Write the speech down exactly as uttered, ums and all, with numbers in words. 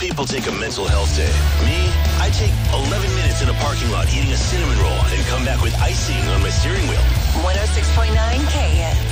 people take a mental health day. Me, I take eleven minutes in a parking lot eating a cinnamon roll and come back with icing on my steering wheel. one oh six point nine K H.